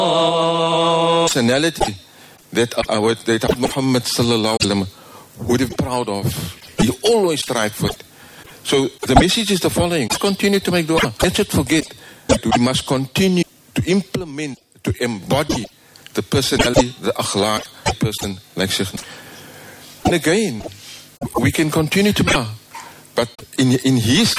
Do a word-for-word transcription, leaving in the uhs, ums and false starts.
personality that our that Muhammad sallallahu alaihi wasallam would be proud of. He always strive for it. So the message is the following: let's continue to make dua. Let's not forget that we must continue to implement, to embody the personality, the akhlaq, the person like Sheikh. And again, we can continue to, but in in his